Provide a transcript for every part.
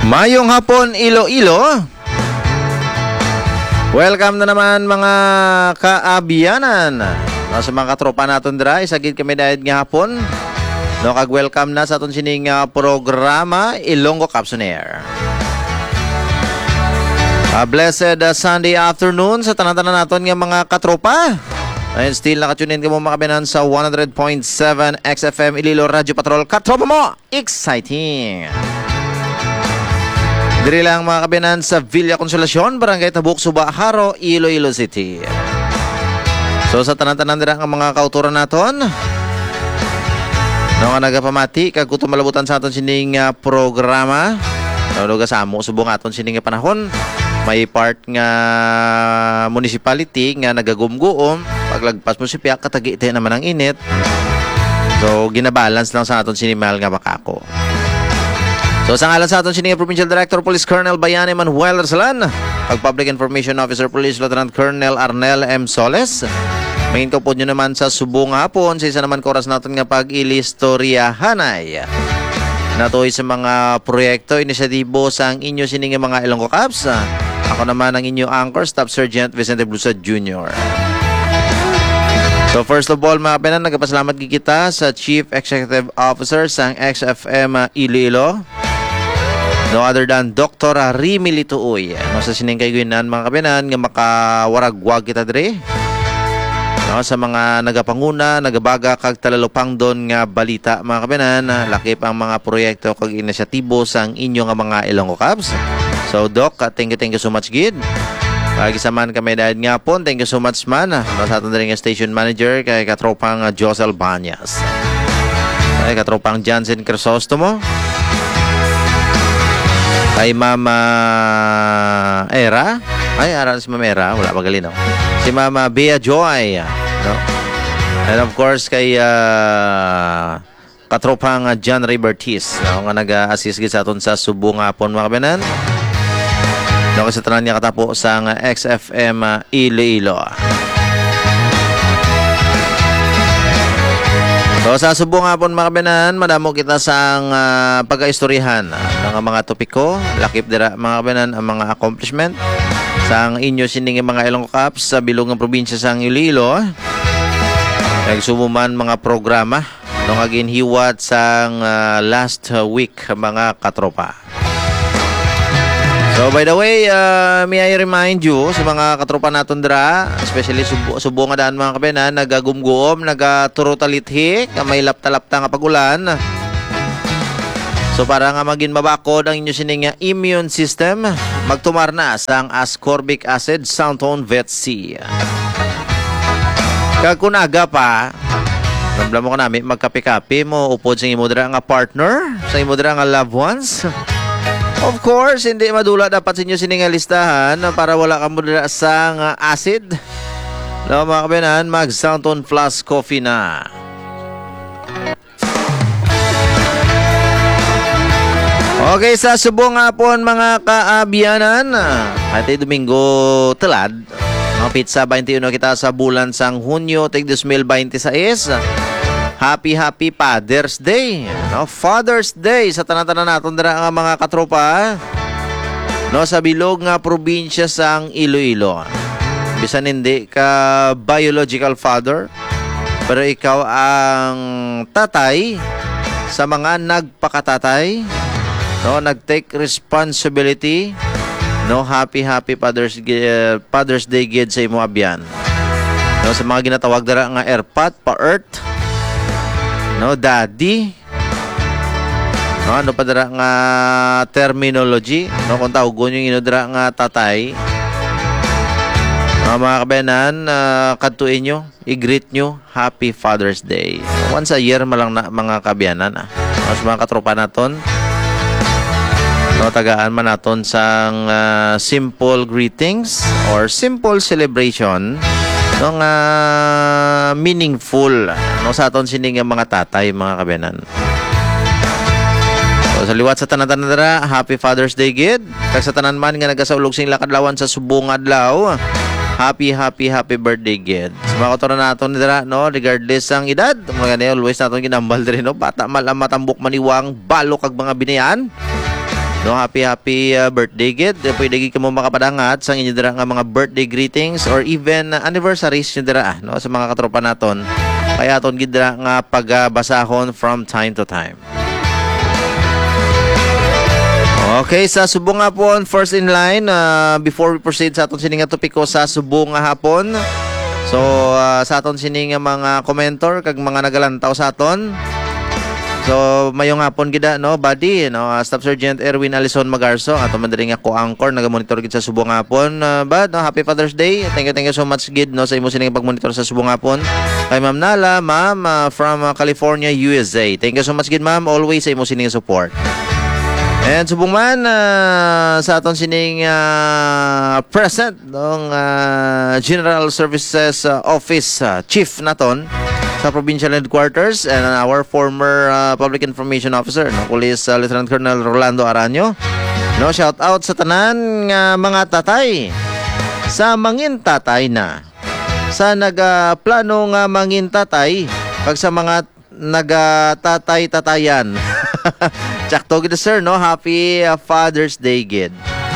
Mayong hapon, Iloilo. Welcome na naman mga kaabiyanan. Sa mga katropa natin dira, isagid kami dahil nga hapon. No, kag-welcome na sa aton sining programa Ilonggo Caps on Air. A blessed Sunday afternoon sa tanan-tanan naton nga mga katropa. And still nakatunin ka mo makabinan sa 100.7 XFM Iloilo Radio Patrol. Katropa mo, exciting! Diri lang mga kabinan sa Villa Consolacion, Barangay Tabuk, Suba, Haro, Iloilo City. So sa tanan-tanan dira ang mga kauturan naton. No nga nagapamati kag kuto malabutan sa aton sining programa. No sa amo subong aton sining panahon. May part nga municipality nga nagagumguom, paglagpas mo si piyak katagi ite naman ang init. So ginabalance lang sa aton sinimal nga makako. So sa ngalan sa aton sining Provincial Director Police Colonel Bayani Manuel Arsalan, Public Information Officer Police Lieutenant Colonel Arnel M. Soles. Main ko po nyo naman sa subong hapon sa isa naman koras natin nga pag-ilistoryahanay. Natoy sa mga proyekto, inisyatibo sa ang inyo sining mga Ilonggo Caps. Ako naman ang inyo anchor, Staff Sergeant Vicente Blusa Jr. So first of all mga kapinan, nagpasalamat kita sa Chief Executive Officer sang XFM Iloilo. No other than Dr. Remy Lituoy. No, sa sining kayguinan mga kapinan nga makawaragwag kita dire. No, sa mga nagapanguna, nagabaga kag talalupang don nga balita mga kapinan, lakip ang mga proyekto kag inisyatibo sang inyo nga mga Ilonggo Caps. So Doc, thank you so much gid. Pagisaman kami dahil nga po, thank you so much man. No, sa aton nga station manager kay katropang Josel Banyas. Kay katropang Jansen Crisostomo. Kay Mama Era. Ay, aral si Mama Era. Wala magalinaw. Si Mama Bea Joy. No? And of course, kay katropang John Ray Bertis. No? Nga nag-assist sa aton sa subong hapon mga kabinan. No, kasi tanan niya katapo sa XFM Iloilo. So sa subong hapon mga kabinan, madamo kita sa pagkaistoryahan ng mga topiko, lakip dira mga kabinan ang mga accomplishment sa inyo sining mga Ilonggo Caps sa bilog ng probinsya sa Iloilo. Nagsumuman mga programa nung aginhiwat sa last week mga katropa. So by the way, may I remind you sa mga katropa naton dira, especially subo nga daan mga kabinan, nagagumguom, nagaturo-talithi, may lapta-lapta nga pagulan. So para nga maging mabakod ang inyo sining immune system, magtumar na sang ascorbic acid Soundtone Vet C. Kag kunaga pa, ramdam mo ko namin, magkape-kape mo, upod sa imo dira nga partner, sa imo dira nga loved ones. Of course, hindi madula dapat sa inyo sining listahan para wala ka mo dira sang acid. No, mga kabinan, mag Soundtone Plus Coffee na. Okay, sa subong hapon mga kaabiyanan, at Domingo telad, mga pizza 21 kita sa bulan sang Hunyo tig 2026. Happy Father's Day. No, Father's Day sa tanan-tanan naton dira nga mga katropa. No, sa bilog nga probinsya sang Iloilo. Bisan hindi ka biological father, pero ikaw ang tatay sa mga nagpakatatay. No, nag-take responsibility. No, happy Father's Day gid sa imo abyan. No, sa mga ginatawag dira nga airpat pa earth. No, daddy. No, ano pa dira nga terminology, no, kung tawgon yung inodra nga tatay. No, mga kabayanan, kadtuin nyo, i-greet nyo, Happy Father's Day. Once a year malang na mga kabayanan. No, sa mga katropa naton, no, tagaan man naton sang simple greetings or simple celebration. No, nga meaningful, no, sa aton sining mga tatay mga kabenan. So sa liwat sa tanan-tanan dira, Happy Father's Day gid. Kag sa tanan man nga nagasaulog sing lakadlawan sa subong adlaw, happy birthday gid. Sa mga kautoran naton dira, no, regardless ang edad, mga always naton ginambal diri, no, bata man matambok maniwang balo kag mga binayan. No, happy birthday gid. Pwede gid ka mo makapadangat sa inyo dira nga mga birthday greetings or even anniversaries nyo dira no sa mga katropa naton. Kaya aton gid dira nga pagbasahon from time to time. Okay, sa subong nga po first in line before we proceed sa aton sining nga topiko sa subong nga hapon. So sa aton sining mga commentor kag mga nagalantaw sa aton. So, mayong hapon gida, no, buddy, no, Staff Sergeant Erwin Alison Magarso, ato madiri nga co-anchor, nagamonitor gid sa subong hapon. Bud, no, happy Father's Day. Thank you so much gid, no, sa imo sining pagmonitor sa subong hapon. Kay Ma'am Nala, ma'am, from California, USA. Thank you so much gid, ma'am, always sa imo sining support. And subong man sa aton sining present ng General Services Office Chief naton sa provincial headquarters and our former public information officer, no, Police Lieutenant Colonel Rolando Aranyo. No, shout out sa tanan nga mga tatay. Sa mangin tatay na. Sa nagaplano nga mangin tatay, pag sa mga nagatatay-tatayan. Tsakto gid sir, no? Happy Father's Day gid.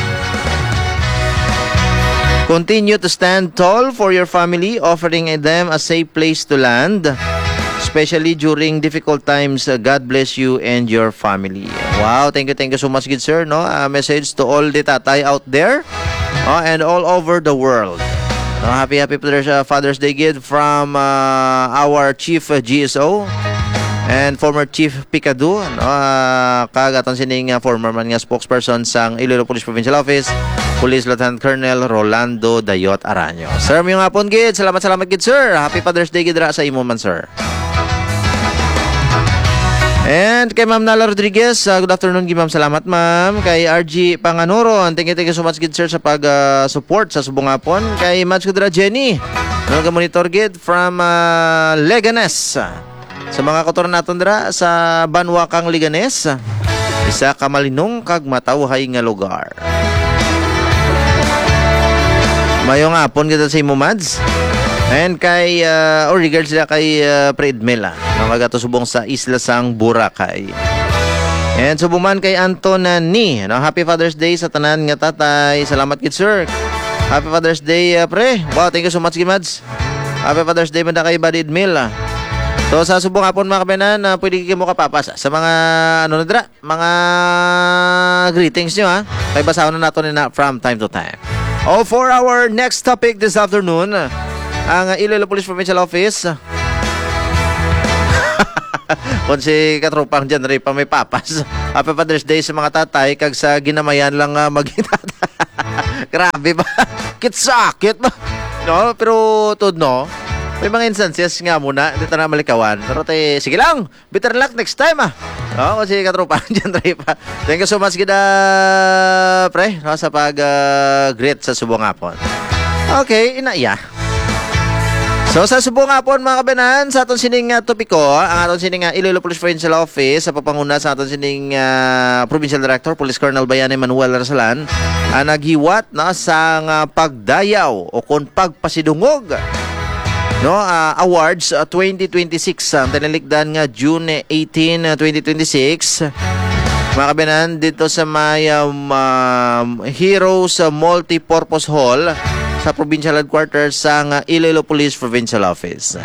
Continue to stand tall for your family, offering them a safe place to land, especially during difficult times. God bless you and your family. Wow, thank you so much, good sir. No, message to all the tatay out there, and all over the world. Happy Father's Day, kid, from our Chief GSO and former Chief Picado, kagaton sining former man nga spokesperson sang Iloilo Police Provincial Office, Police Lieutenant Colonel Rolando Dayot Aranyo. Sir, mayong hapon gid. Salamat gid sir. Happy Father's Day gid ra sa imo man sir. And kay Ma'am Nala Rodriguez, good afternoon gid ma'am. Salamat ma'am. Kay RG Panganoron, thank you so much gid sir sa pag-support sa subong hapon. Kay Match Kudra Jenny, nag-monitor gid from Leganes. Sa mga kotoran naton dira sa Banwakang Leganes, isa ka malinong kag matawhay nga lugar. Mayong hapon kita sa imo mads. And kay regards sila kay Predmela, nang magatusubong sa isla sang Boracay. And subuman kay Antonani, no, happy Father's Day sa tanan nga tatay. Salamat kid sir. Happy Father's Day pre. Wow, thank you so much mads. Happy Father's Day man kay Buddy Edmil. So sa subong hapon mga kabanan, pwede kayo mo kapapas sa mga ano na dira, mga greetings nyo ha. Kay basahon na nato na from time to time. For our next topic this afternoon, ang Iloilo Police Provincial Office. Kung si katropang dyan rin pa may papas. Happy Father's Day sa mga tatay, kag sa ginamayan lang mag-tatay. Grabe ba? Kitsakit ba? No, perotud no, may mga instances nga muna, dito na malikawan. Pero sige lang, better luck next time No, kasi katropang dyan rin pa. Thank you so much gida, pre, no, sa pag-greet sa subong hapon. Okay, inaya. So sa subong hapon mga kabanan, sa aton sining topiko, ang aton sining Iloilo Police Provincial Office, sa papanguna sa aton sining Provincial Director, Police Colonel Bayani Manuel Rasalan, naghiwat na sa pagdayaw o kung pagpasidungog, no, awards 2026 ang tinilikdan nga June 18, 2026. Mga kabanan, dito sa may Heroes Multipurpose Hall sa Provincial Headquarters sa Iloilo Police Provincial Office.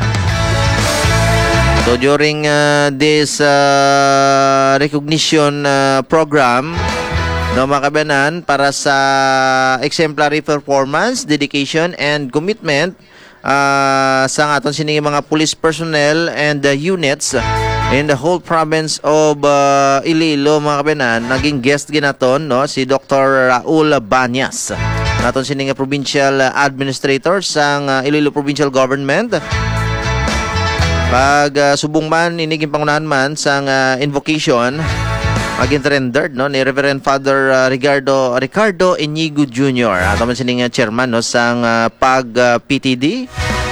So during this recognition program, no, mga kabanan, para sa exemplary performance, dedication, and commitment sa aton sining mga police personnel and units in the whole province of Iloilo, mga kabanan, naging guest ginaton, no, si Dr. Raul Banyas, naton sining provincial administrator sa Iloilo Provincial Government. Pag subong man iniging pangunahan man sa invocation maging rendered, no, ni Reverend Father Ricardo Inigo Jr. Ato man sining chairman, no, sang PTD.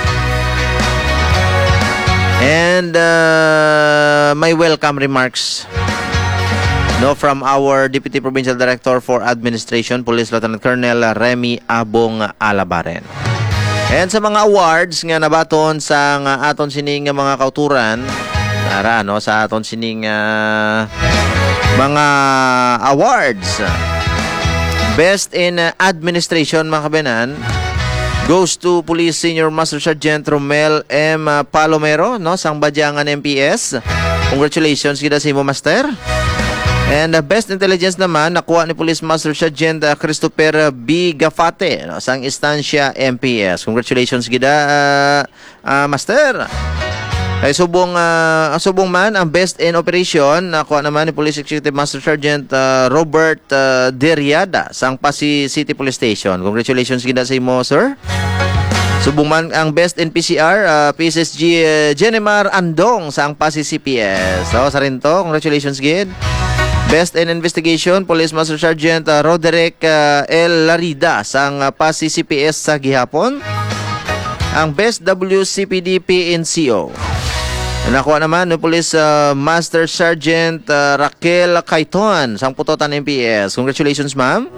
And may welcome remarks, no, from our Deputy Provincial Director for Administration, Police Lieutenant Colonel Remy Abong Alabaren. And sa mga awards nga nabaton sa aton sining mga kauturan, no, sa aton sining mga awards. Best in Administration, mga kabayanan, goes to Police Senior Master Sergeant Romel M. Palomero, no, sang Badyangan MPS. Congratulations kita sa imo, Master. And Best Intelligence naman, nakuha ni Police Master Sergeant Christopher B. Gafate, no, sang Estancia MPS. Congratulations kita, Master. Ay subong man ang Best in Operation, nakuha naman ni Police Executive Master Sergeant Robert Deriada sang Pasig City Police Station. Congratulations kita sa imo, sir. Subong man ang Best in PCR, PSSG Jenemar Andong sang Pasig CPS. So, sa rin to, congratulations gid. Best in Investigation, Police Master Sergeant Roderick L. Larida sang Pasig CPS sa gihapon. Ang Best WCPD PNCO, nakuha naman ni Police Master Sergeant Raquel Kaiton sang Putotan MPS. Congratulations, ma'am.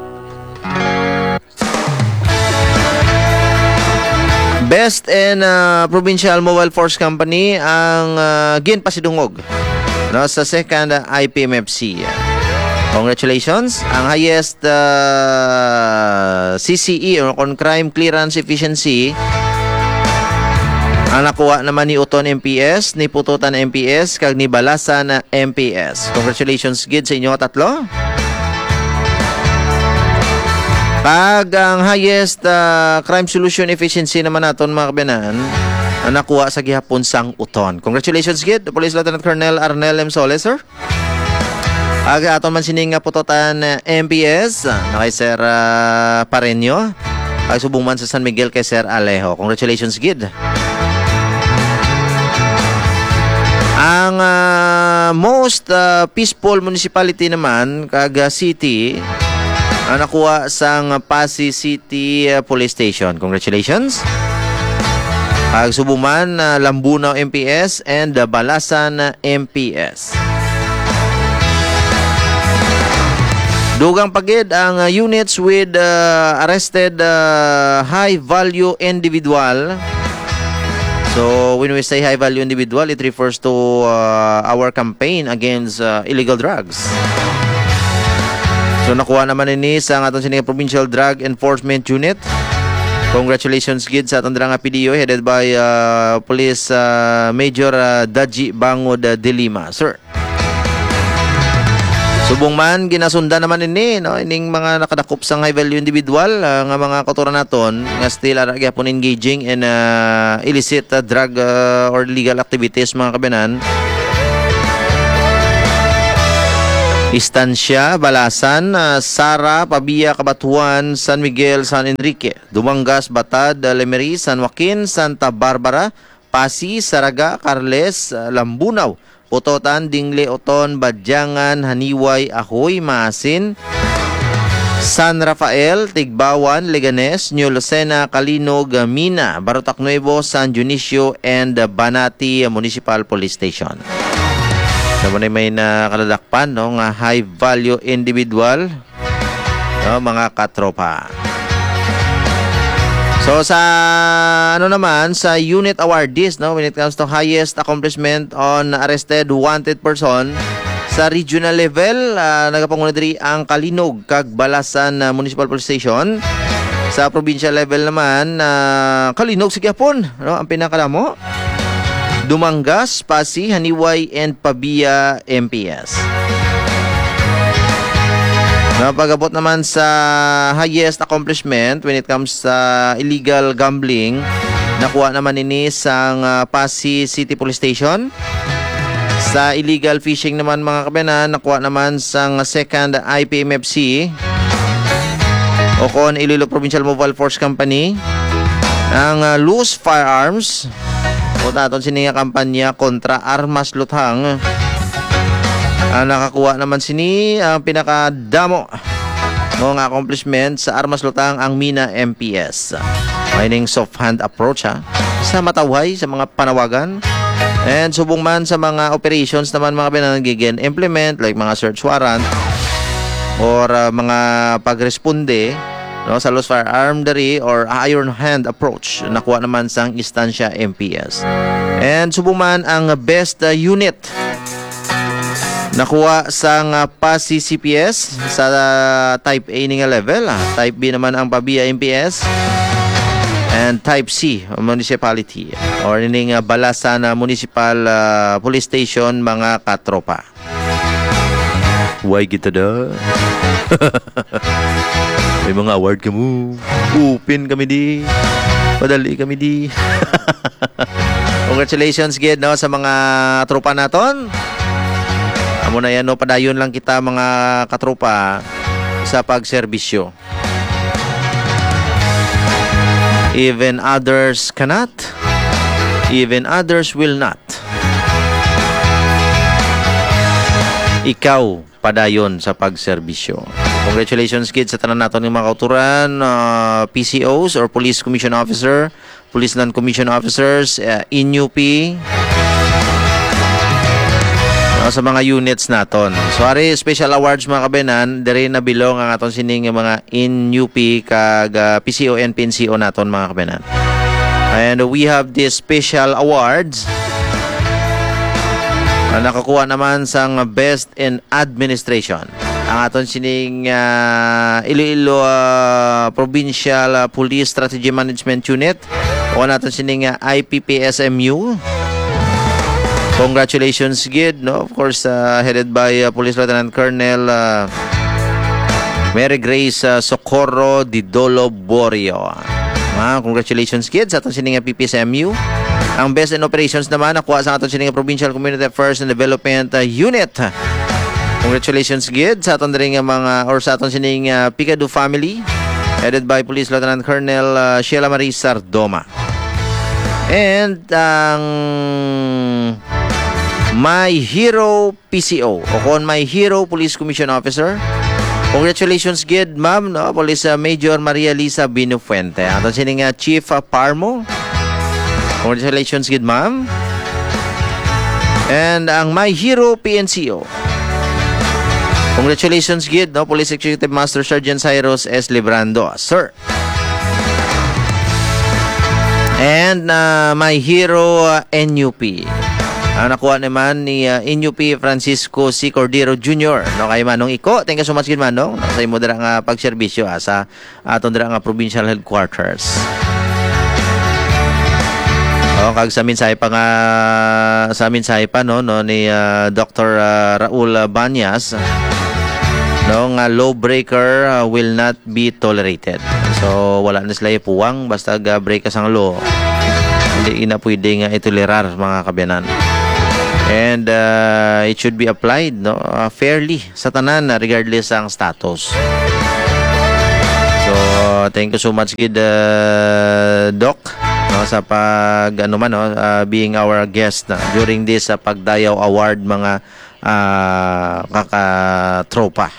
Best in Provincial Mobile Force Company, ang Gin Pasidungog, no, sa second IPMFC. Congratulations. Ang highest CCE or on Crime Clearance Efficiency, ang nakuha naman ni Uton MPS, ni Pututan MPS, kag ni Balasan MPS. Congratulations gid sa inyo tatlo. Kag ang highest crime solution efficiency naman naton, mga kabayanan, ang nakuha sa gihapon sang Uton. Congratulations gid, Police Lieutenant Colonel Arnel M. Soles, sir. Kag aton man sining Pututan MPS, na kay Sir Pareño. Kag subong man sa San Miguel kay Sir Alejo. Congratulations gid. Ang most peaceful municipality naman, kag city, nakuha sang Pasig City Police Station. Congratulations. Kag subuman, Lambunaw MPS and Balasan MPS. Dugang pagid ang units with arrested high value individual. So, when we say high-value individual, it refers to our campaign against illegal drugs. So, nakuha naman ini sa atong sining Provincial Drug Enforcement Unit. Congratulations, gid, sa atong nga PDO headed by Police Major Daji Bangod de Lima, sir. Subong man, ginasundan naman ini, no, ining mga nakadakop sang high-value individual, nga mga kauturan naton, nga still gyapon engaging in illicit drug or legal activities, mga kabayanan. Estancia, Balasan, Sara, Pabia, Cabatuan, San Miguel, San Enrique, Dumangas, Batad, Lemery, San Joaquin, Santa Barbara, Pasig, Saraga, Carles, Lambunaw, Putotan, Dingle, Oton, Badyangan, Haniway, Ahoy, Maasin, San Rafael, Tigbawan, Leganes, New Lucena, Calinog, Mina, Barotac Nuevo, San Dionisio, and Banati Municipal Police Station. So, may nakaladakpan, no, nga high value individual, no, mga katropa. So sa naman sa unit awardees, no, when it comes to highest accomplishment on arrested wanted person sa regional level, nagapanguna diri ang Kalinog kag Balasan Municipal Police Station. Sa provincial level naman, Kalinog sa Gihapon, no, ang pinakadamo. Dumangas, Pasig, Haniway, and Pabia MPS. Napagabot naman sa highest accomplishment when it comes sa illegal gambling, nakuha naman ini sang Pasig City Police Station. Sa illegal fishing naman, mga kabayanan, nakuha naman sang second IPMFC o kon Iloilo Provincial Mobile Force Company. Ang loose firearms o naton sininga kampanya kontra armas luthang. Nakakuha naman sini ang pinakadamo ng accomplishment sa armas lutang ang Mina MPS. Mining soft hand approach, sa matawhay sa mga panawagan. And subong man sa mga operations naman, mga pinanagiging implement like mga search warrant or mga pagresponde, no, sa loose firearm or iron hand approach, nakuha naman sa Estancia MPS. And subong man ang best unit Nakuha sa PASI CPS sa Type A nga level. Type B naman ang PABIA MPS. And Type C, municipality. Or ining Balasan Municipal Police Station, mga katropa. Why kita da? May mga award ka mo. Upin kami di. Padali kami di. Congratulations, Gid, no, sa mga tropa naton. Amo na yan, no, padayon lang kita mga katropa sa pagserbisyo. Even others cannot, even others will not. Ikaw padayon sa pagserbisyo. Congratulations, kids, sa tanan naton ng mga kauturan, PCOs or Police Commission Officer, Police Non-Commission Officers, INUP, sa mga units naton. So, ari special awards mga kabenan, diri na bilong ang aton sining mga INUP kag PCO and PNCO naton mga kabenan. And we have these special awards. Nakakuha naman sang Best in Administration. Ang aton sining Iloilo Provincial Police Strategy Management Unit o naton sining IPPSMU. Congratulations, Gid, no? Of course, headed by Police Lieutenant Colonel Mary Grace Socorro Didolo Borio. Congratulations, Gid, sa aton sining PPSMU. Ang Best in Operations naman nakuha sa aton sining Provincial Community Affairs and Development Unit. Congratulations, Gid, sa aton diri nga mga or sa aton sining Picado family, headed by Police Lieutenant Colonel Sheila Marie Sardoma. And ang My Hero PCO o kon My Hero Police Commission Officer. Congratulations, Gid, ma'am, no? Police Major Maria Lisa Binufuente. Aton sining Chief Parmo. Congratulations, Gid, ma'am. And ang My Hero PNCO. Congratulations, Gid, no? Police Executive Master Sergeant Cyrus S. Librando, sir. And My Hero NUP. Ang nakuha naman ni NUP Francisco C. Cordero Jr. No, kay Manong Iko. Thank you so much, Gid, Manong. No, sa imo dira nga pagserbisyo sa aton dira nga provincial headquarters. Kag sa minsay pa nga sa minsay pa no ni Dr. Raul Banyas, no, nga law breaker will not be tolerated. So wala na sila puwang basta break ka sang law. Hindi ina pwede nga itolerar, mga kabyanan. And it should be applied, no, fairly sa tanan regardless ang status. So thank you so much, Gid, Doc, no, sa pag being our guest during this Pagdayaw Award, mga kakatropa.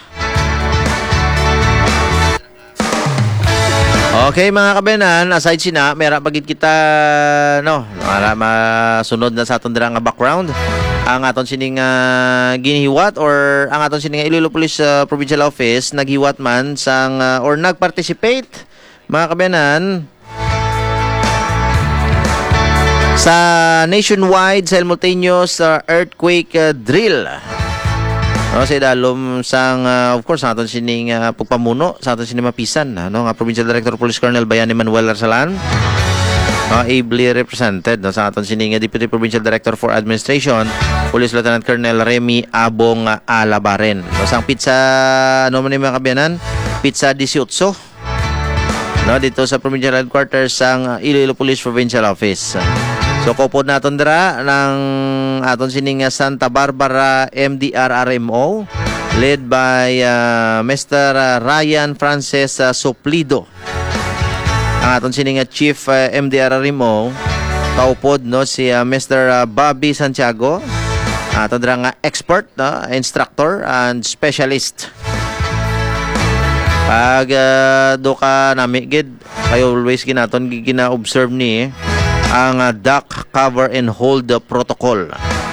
Okay, mga kabenan, aside sina, mera pagit kita, no, para masunod na sa aton dira nga background, ang aton sining ginihiwat or ang aton sining Iloilo Police Provincial Office naghiwat man sang or nagparticipate, mga kabenan, sa nationwide simultaneous earthquake drill. No, sa idalom sang of course sa aton sining pagpamuno sa aton sining mapisan, no, nga Provincial Director Police Colonel Bayani Manuel Arsalan, no, ably represented, no, sa aton sining Deputy Provincial Director for Administration Police Lieutenant Colonel Remy Abong Alabaren. No, sang pizza ano man mga kabyanan, pizza 18, no, dito sa Provincial Headquarters sang Iloilo Police Provincial Office. So kopod naton dira ng aton sining Santa Barbara MDR-RMO led by Mr. Ryan Frances Suplido. Ang aton sining Chief MDR-RMO kaupod, no, si Mr. Bobby Santiago. Aton dira nga expert, no, instructor and specialist. Pag do ka nami, Gid, kayo always ginaton gina-observe ni ang duck cover and hold protocol.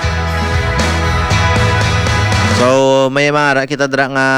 So may mara kita dra nga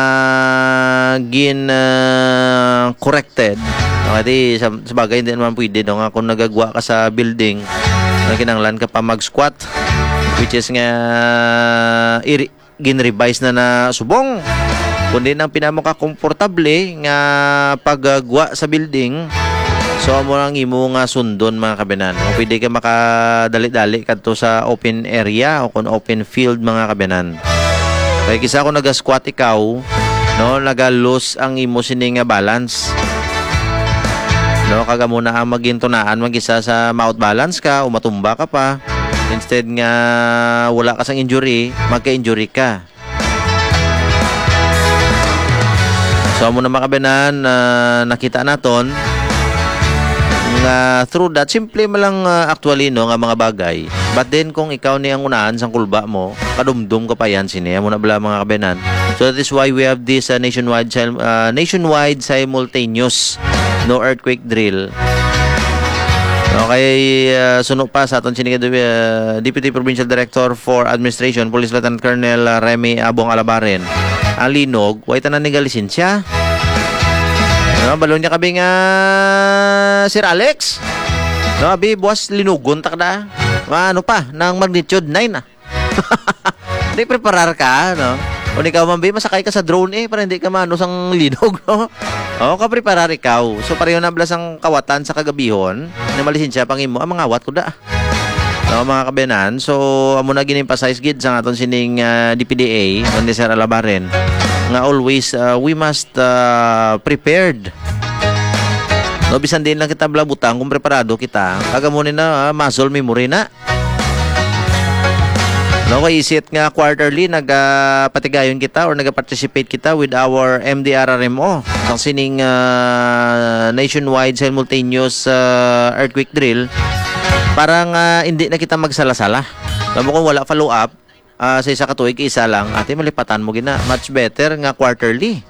corrected. Okay, sabagay hindi naman pwede, no, nga kung nagagwa ka sa building, kinanglan ka pa mag-squat, which is nga gin-revise na subong. Kundi nang pinamaka komportable nga paggwa sa building. So amo nang imo nga sundon mga kabenan. O pwede ka makadali-dali kadto sa open area o kung open field mga kabenan. Kaya kisa kung nag-squat ikaw, no, naga-lose ang imo sini nga balance. No, kaga muna ang magintunaan mag-isa sa mouth balance ka o matumba ka pa. Instead nga wala ka sang injury, magka-injury ka. So amo na mga kabenan, nakita naton nga through that simple malang actually no nga mga bagay, but then kung ikaw ni ang unahan sang kulba mo, kadumdum ka pa yan siniya mo na bala mga kabenan. So that is why we have this nationwide simultaneous no earthquake drill. Okay, suno pa sa aton sini Deputy Provincial Director for Administration Police Lieutenant Colonel Remy Abong Alabaren. Ang linog, way tanan ni lisensya. No, balon niya kabi nga Sir Alex. No, abi buwas linugon tak da. Ano pa, nang magnitude 9 ah. Hindi preparar ka, no? O ikaw mambi, masakay ka sa drone para hindi ka maano sang linog, no? O, ka-preparar ikaw. So, pareho na blas ang kawatan sa kagabihon. Na malisensya pang imo, ang mga awat ko da. No, mga kabenan. So, amo na gin-emphasize gid sa aton sining DPDA, kundi Sir Alabaren, nga always we must prepared. No, bisan din lang kita blabutang kung preparado kita. Kagamunin na muscle memory na. No, kay isit nga quarterly nagapatigayon kita or nagaparticipate kita with our MDRRMO sa sining nationwide simultaneous earthquake drill. Parang hindi na kita magsalasala. Alam mo kung wala follow up sa isa ka tuig, isa lang, ate malipatan mo gina. Much better nga quarterly.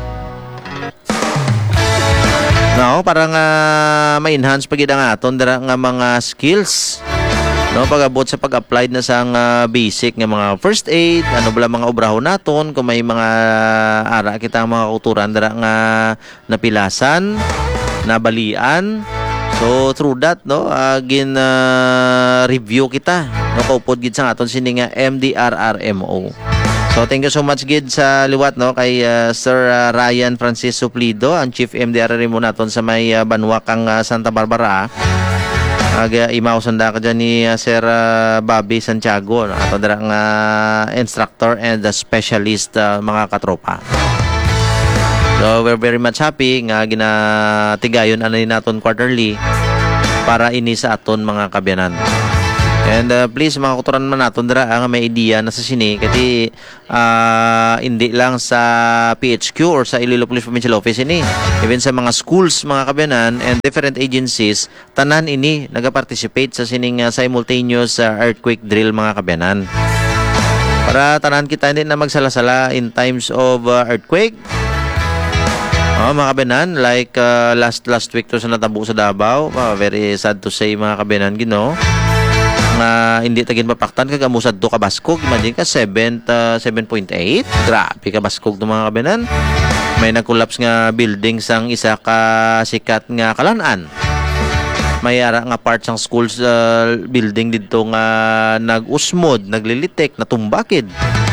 No, parang ma-enhance pagid ang aton dira nga mga skills. No, pag-abot sa pag-applied na sang basic nga mga first aid, ano bala mga obrahon naton, kung may mga ara kita mga kauturan dira nga napilasan, nabalian. So through that, no, review kita. No, kaupod gid sa aton sini nga MDRRMO. So thank you so much gid sa liwat, no, kay Sir Ryan Francis Suplido, ang Chief MDRRMO naton sa may Banwakang Santa Barbara. Imaw sanda ka dyan ni Sir Bobby Santiago, no? Ato darang instructor and specialist mga katropa. So we're very much happy nga ginatigayon ano naton quarterly para ini sa aton mga kabyanan. And please mga kuturan man naton dira nga may idea na sa sini kati hindi lang sa PHQ or sa Iloilo Police Provincial Office ini, even sa mga schools mga kabyanan and different agencies, tanan ini nagaparticipate sa sining simultaneous earthquake drill mga kabyanan. Para tanan kita hindi na magsalasala in times of earthquake. Mga kabyanan, like last week to sa natabo sa Davao, very sad to say mga kabyanan gino. Hindi tagin mapaktan kagamusad to kabaskog, imagine ka 7.8, grabe kabaskog to mga kabyanan. May nag-collapse nga building sang isa ka sikat nga kalanan. May ara nga part sang schools building dito nga nag-usmod, naglilitik, natumbakid.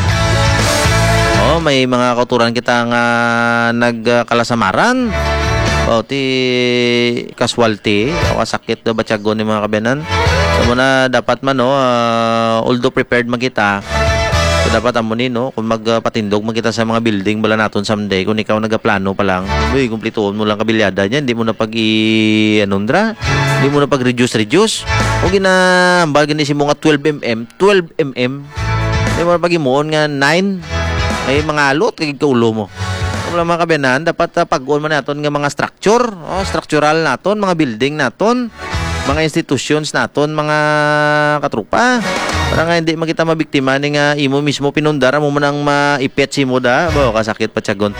May mga kauturan kita nga nagkalasamaran. Ti casualty o kasakit na batyagon ni mga kabyanan. So muna dapat man although prepared magkita, so dapat amo ni no kung magpatindog magkita sa mga building bala naton someday, kung ikaw nagaplano pa lang, kumplituon mo lang kabilyada niyan, hindi mo na anundra, hindi mo na reduce o ginambal gani si mo nga 12 mm hindi mo na pagimuon nga 9 may mga alot kay kaulo mo. Wala mga kabyanan, dapat pag-on man naton nga mga structure, structural naton, mga building naton, mga institutions naton, mga katrupa. Para nga hindi makita mabiktima ni nga imo mismo pinundara mo manang maipet si mo da, kasakit pa tiyagon.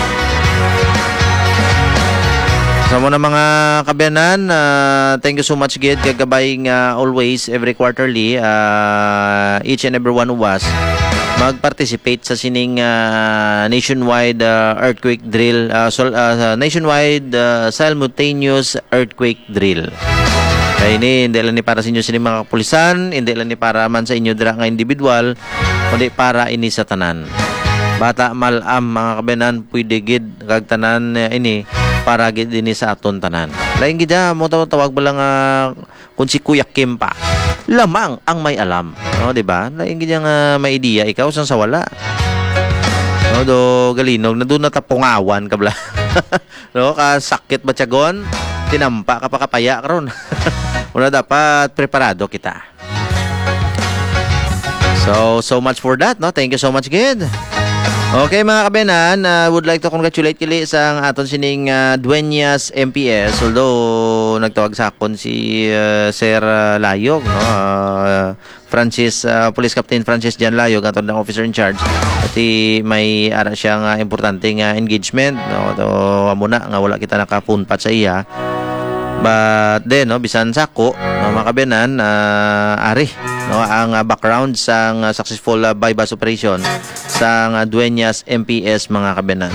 Sa mo na mga kabyanan, thank you so much gid kagabay nga always every quarterly each and every one of us mag-participate sa sining nationwide earthquake drill, nationwide simultaneous earthquake drill. Kaya ini hindi lang ni para sa inyo sini mga kapulisan, hindi lang ni para man sa inyo dira nga individual, kundi para ini sa tanan. Bata malam mga kabayanan, pwede gid kag tanan ini para gid ini sa aton tanan. Lain gid mo tawag ba lang kung si Kuya Kim pa. Lamang ang may alam, no, di ba? Lain gid nga may idea ikaw sang sa wala. No, do galinog na doon natapungawan ka bla. No, kasakit ba tiyagon? Tinampa ka pa kapaya karon. Una dapat preparado kita. So much for that, no? Thank you so much, kid. Okay mga kabayanan, would like to congratulate kili sa aton sining Dueñas MPS, although nagtawag sa akon si Sir Layog, no? Police Captain Francis Jan Layog, aton ng officer in charge. Pati may ara siya nga importanteng engagement, no? To muna nga wala kita nakapunpat sa iya. But then, no, bisan sako, no, mga kabayanan, ari, no, ang background sa successful bypass operation sa Dueñas MPS mga kabayanan.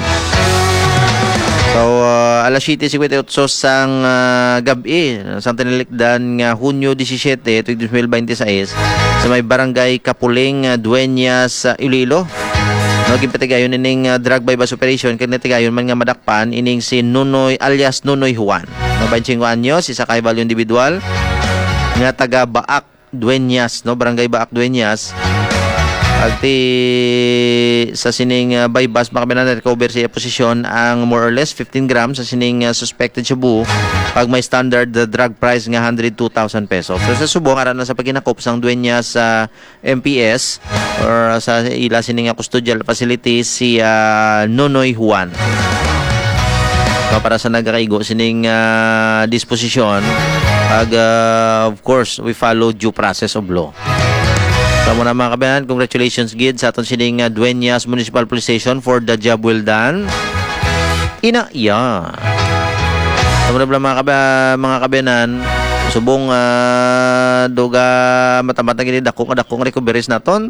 So, alas 7:58 sang gabi, sa tinilikdan nga Hunyo 17, 2026, sa may barangay Kapuling, Dueñas, Iloilo. No, gimpatigayon ining drug bypass operation kag natigayon man nga madakpan ining si Nunoy alias Nunoy Juan. No, 25 anyos, isa ka value individual nga taga Baak Dueñas, no, barangay Baak Dueñas. Agti sa sining bypass makabinan recover siya posisyon ang more or less 15 grams sa sining suspected shabu pag may standard drug price nga 102,000 pesos. So sa subong ara na sa pagkinakop sang Dueñas sa MPS or sa ila sining custodial facility si Nunoy Juan. So para sa nagakaigo sining disposition pag of course we follow due process of law. So muna mga kabayan, congratulations gid sa aton sining Dueñas Municipal Police Station for the job well done. Iya. So muna mga kabayanan, subong duga matamat gid dakong recoveries naton.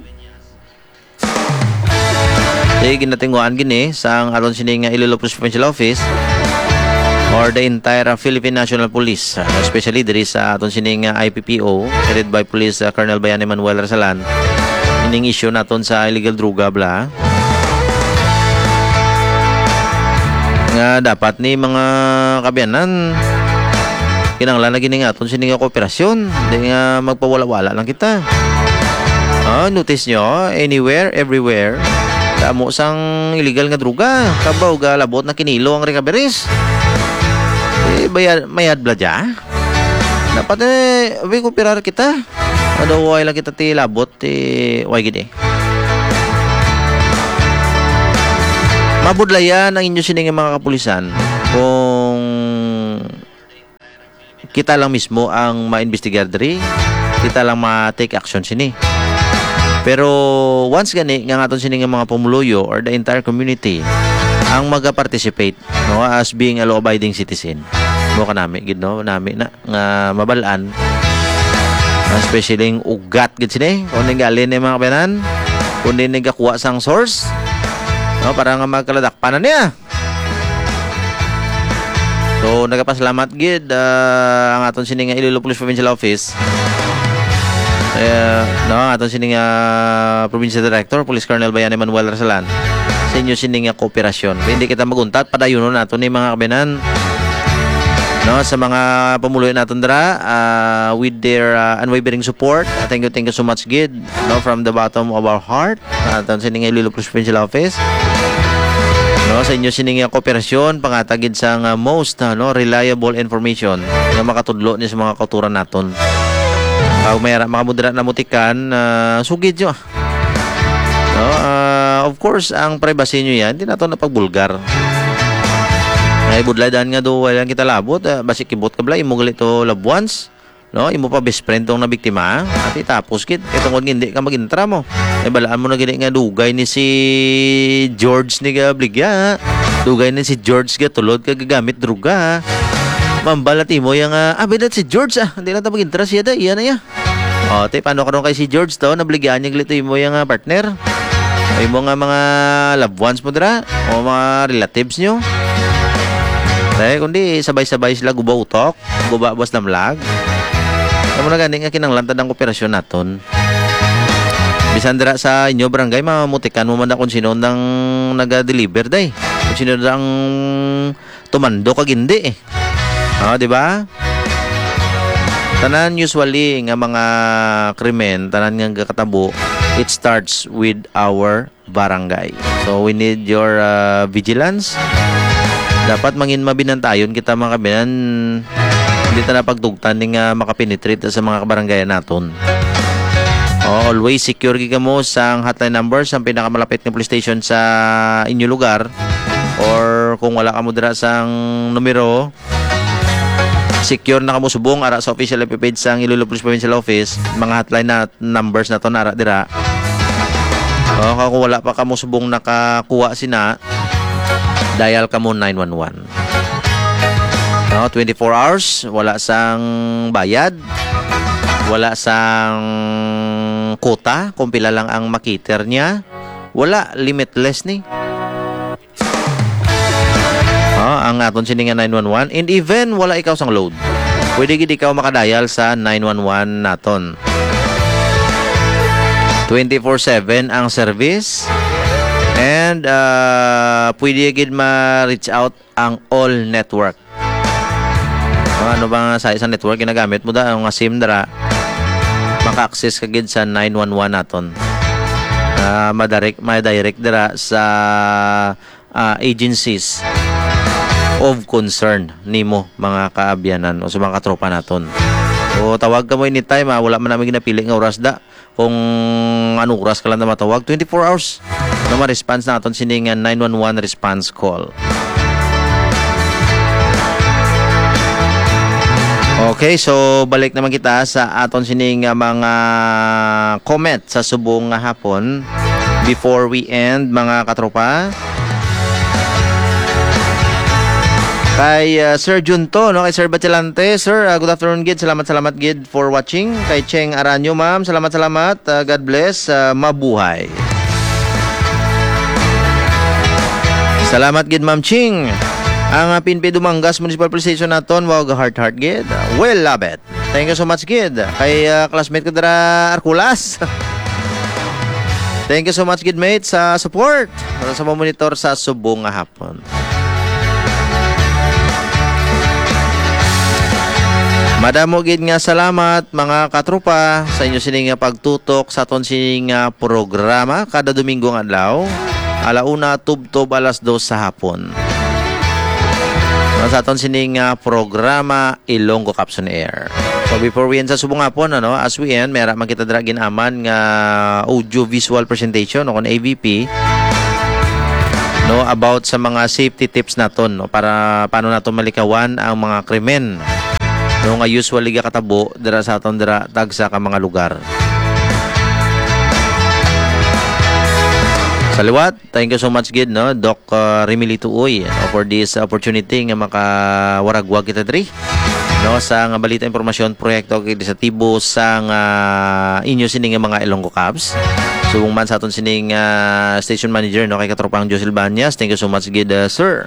Sige ginatinguan gini sa aton sining Iloilo Police Provincial Office or the entire Philippine National Police, especially diri sa aton sining IPPO headed by Police Colonel Bayan Manuel Rasalan. Ining issue naton sa illegal druga bla nga dapat ni mga kabayanan kinahanglan na gini nga aton sining kooperasyon, di nga magpawala-wala lang kita. Notice nyo, anywhere, everywhere, tamo sang illegal nga druga, kabaw ga labot na kinilo ang recoveries. Mayad bladya. Dapat we kupirar kita. Way lang kita ti labot way gid. Mabudlayan ang inyo sining mga kapulisan kung kita lang mismo ang ma-investigar diri, kita lang ma-take action sini. Pero once gani nga aton sining mga pumuluyo or the entire community ang maga-participate, no, as being a law-abiding citizen. Mo ka nami gid, no, nami na nga mabalaan, especially yung ugat gid sini kung galin ni mga kabayanan, kung din nagakuha sang source, no, para nga magkaladakpanan niya. So nagapasalamat gid ang aton sining Iloilo Police Provincial Office, no, aton sining Provincial Director Police Colonel Bayan Manuel Rasalan sa inyo sining kooperasyon. Hindi kita maguntat padayunon nato ni mga kabayanan, no, sa mga pamuluyan naton dira with their unwavering support. Thank you so much gid, no, from the bottom of our heart aton sining Iloilo Police Provincial Office, no, sa inyo sining kooperasyon pangatagid sa most no, reliable information nga makatudlo ni sa mga kauturan naton. Pag may makamudra na mutikan, sugid nyo. No, of course, ang privacy nyo yan, hindi na ito napagbulgar. Ngay budladan nga do, walang kita labot, basik kibot ka bala, imo galit to loved ones, no, imo pa best friend tong nabiktima, at itapos kit, itong hindi ka mag-intra mo. Balaan mo na gini nga dugay ni si George ni Gabligya, dugay ni si George ga tulod ka gagamit druga. Mambalat mo yung bilat si George hindi na ta mag-intra siya da, iyan na ya. Paano karon kay si George to, nabligyan niya glito mo yung partner. Ay mo nga mga loved ones mo dira o mga relatives nyo. Kundi sabay-sabay sila guba utok, guba bas namlag. Amo na gani nga kinanglantad ang operasyon naton. Bisan dira sa inyo barangay mamutikan mo man na kung sino nang naga-deliver day. Kung sino ang tumando kag hindi eh. Di ba? Tanan usually nga mga krimen, tanan nga katabo, it starts with our barangay. So we need your vigilance. Dapat mangin mabinantayon kita mga kabinan. Hindi ta napagtugtan nga makapenetrate sa mga kabarangayan naton. Always secure ka mo sa hotline numbers ang pinakamalapit na police station sa inyo lugar, or kung wala ka mo dira sa numero, secure na ka mo subong ara sa official FB page sa Iloilo Police Provincial Office, mga hotline na numbers na to nara dira. Kung wala pa ka mo subong nakakuha sina, dial ka mo 911. 24 hours, wala sang bayad, wala sang kota, kung pila lang ang makiter niya. Wala, limitless ni. Ang aton sininga 911. And even wala ikaw sang load, pwede gid ikaw makadial sa 911 naton. 24/7 ang service. And pwede gid ma-reach out ang all network. Ano ba sa isang network ginagamit mo da ang SIM dara, maka-access ka gid sa 911 naton. Ma-direct dira sa agencies of concern nimo mga kaabyanan o sa mga katropa naton. O tawag ka mo anytime, wala man namin ginapili nga oras da. Kung anong oras ka lang na matawag, 24 hours na ma-response naton siningan 911 response call. Okay, so balik naman kita sa aton sining mga comment sa subong nga hapon before we end mga katropa. Kay Sir Junto, no? Kay Sir Bachelante. Sir, good afternoon gid. Salamat gid for watching. Kay Cheng Aranyo, ma'am. Salamat. God bless. Mabuhay. Salamat gid, Ma'am Ching. Ang PNP Dumangas Municipal Police Station naton, wow, heart gid. Well, love it. Thank you so much gid. Kay classmate ko dara Arkulas. Thank you so much gid mate sa support sa monitor sa subong nga hapon. Madamo gid nga salamat mga katropa sa inyo sining pagtutok sa aton sining programa kada Domingo nga adlaw. Alauna tubtob alas 2 sa hapon. Sa aton sining programa Ilonggo Capson Air. So before we end sa subong hapon, as we end, meron man kita dra ginaman nga audio visual presentation o kon AVP about sa mga safety tips naton para paano naton malikawan ang mga krimen nga usually katabo dira sa aton dira tagsa ka mga lugar. Saliwat, thank you so much gid Doc Remilito Uy for this opportunity nga makawaragwag kita diri sa nga balita impormasyon proyekto kay sa tibo sa inyo sining mga Ilonggo Caps. Subong man sa aton sining station manager kay katropang Josel Banyas. Thank you so much gid sir.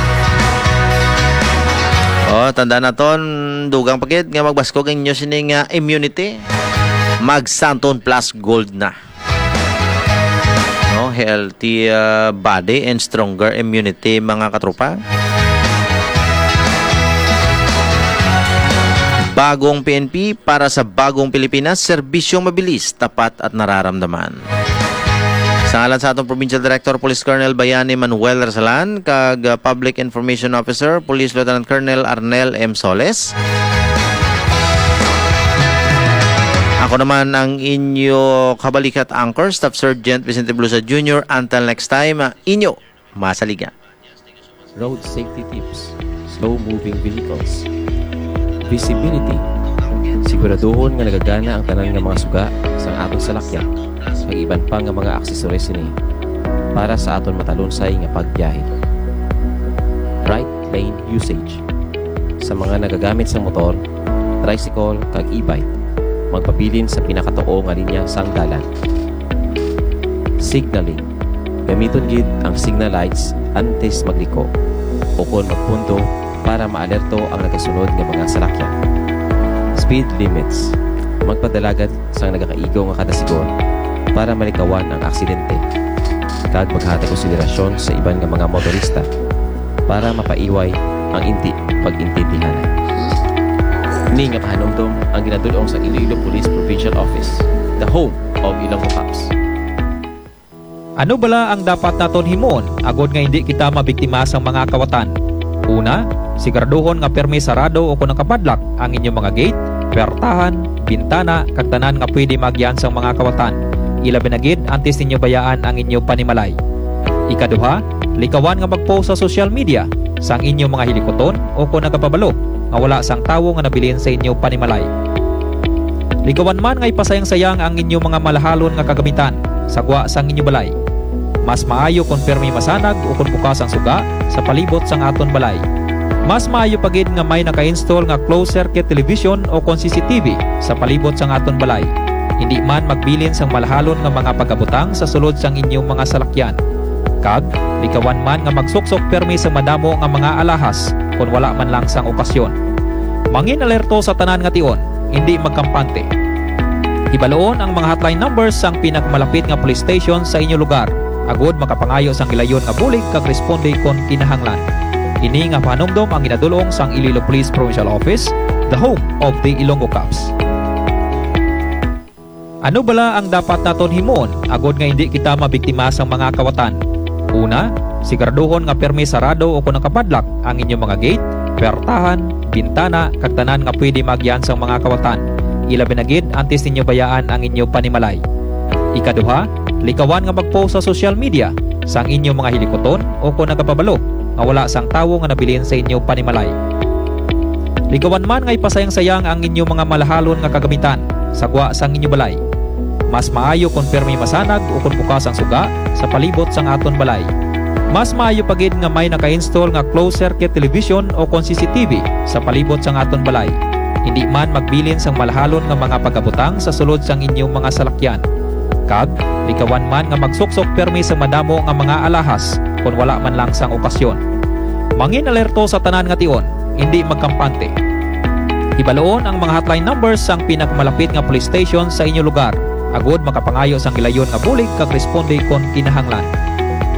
Tandaan naton dugang pagid nga magbaskog ang inyo sining immunity. Mag-Santon Plus Gold na. Healthy body and stronger immunity mga katropa. Bagong PNP para sa bagong Pilipinas, serbisyong mabilis, tapat at nararamdaman. Sa ngalan sa atong Provincial Director Police Colonel Bayani Manuel Rasalan kag Public Information Officer Police Lieutenant Colonel Arnel M. Soles. Ako naman ang inyo kabalikat anchor, Staff Sergeant Vicente Blusa Jr. Until next time, inyo masaligan. Road safety tips, slow-moving vehicles, visibility, siguraduhon nga nagagana ang tanan nga mga suga sa atong salakyan, ang iban pa nga mga aksesories ni para sa aton matalunsay nga pagbiyahe. Right lane usage, sa mga nagagamit sa motor, tricycle kag e-bike, magpabilin sa pinakatoo nga linya sang dalan. Signaling, gamiton gid ang signal lights antes magliko o kon magpunto para maalerto ang nagasunod nga mga salakyan. speed limits. Magpadalagan sang nagakaigo nga kada sigon para malikawan ang aksidente. Kag maghatag konsiderasyon sa iban nga mga motorista para mapaiway ang hindi pag-intindihan. Ni nga pahanumdum ang ginadulong sa Iloilo Police Provincial Office, the home of Ilonggo Cops. Ano bala ang dapat naton himon agod nga hindi kita mabiktima sa mga kawatan? Una, siguraduhon nga permi sarado o kung nakapadlak ang inyong mga gate, pertahan, bintana, kag tanan nga pwede magyan sa mga kawatan. Ilabi na gid antes ninyo bayaan ang inyong panimalay. Ikaduha, likawan nga mag-post sa social media sang inyong mga hilikoton o kung nagapabalo nga wala sang tawo nga nabilin sa inyong panimalay. Ligawan man nga ipasayang-sayang ang inyong mga malahalon nga kagamitan sagwa sang inyong balay. Mas maayo kung permi masanag o kung bukas ang suga sa palibot sang aton balay. Mas maayo pagid nga may naka-install nga closed circuit television o kung CCTV sa palibot sang aton balay. Hindi man magbilin sang malahalon nga mga pagabutang sa sulod sang inyong mga salakyan. Kag, likawan man nga magsuksok permi sang madamo nga mga alahas kung wala man lang sang okasyon. Mangin alerto sa tanan nga tion, hindi magkampante. Ibaloon ang mga hotline numbers sang pinakamalapit nga police station sa inyong lugar. Agod makapangayo sang gilayon nga bulig kag responde kon kinahanglan. Ini nga pahanumdom ang ginadulong sang Iloilo Police Provincial Office, the home of the Ilonggo Cops. Ano bala ang dapat naton himon agod nga hindi kita mabiktima sa mga kawatan? Una, siguraduhon nga permi sarado o kung nakapadlak ang inyong mga gate, pertahan, bintana, kag tanan nga pwede magyan sa mga kawatan. Ilabi na gid antes ninyo bayaan ang inyong panimalay. Ikaduha, likawan nga mag-post sa social media sang inyong mga hilikoton o kung nagapabalo nga wala sang tawo nga nabilin sa inyong panimalay. Ligawan man nga ipasayang-sayang ang inyong mga malahalon nga kagamitan sagwa sang inyong balay. Mas maayo kung permi masanag o kung bukas ang suga sa palibot sang aton balay. Mas maayo pagid nga may naka-install nga closed circuit television o kung CCTV sa palibot sang aton balay. Hindi man magbilin sang malahalon nga mga pagabutang sa sulod sang inyong mga salakyan. Kag, likawan man nga magsuksok permi sa madamo nga mga alahas kung wala man lang sang okasyon. Mangin alerto sa tanan nga tion, hindi magkampante. Ibaloon ang mga hotline numbers sang pinakamalapit nga police station sa inyong lugar. Agod makapangayo sang gilayon nga bulig kag responde kon kinahanglan.